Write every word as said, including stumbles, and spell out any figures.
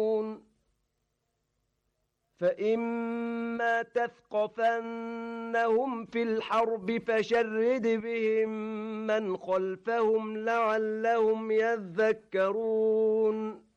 فإما تثقفنهم في الحرب فشرد بهم من خلفهم لعلهم يذكرون